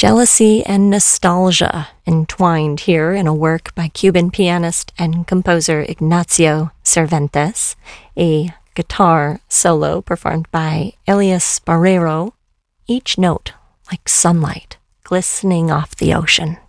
jealousy and nostalgia entwined here in a work by Cuban pianist and composer Ignacio Cervantes, a guitar solo performed by Elias Barrero, each note like sunlight glistening off the ocean.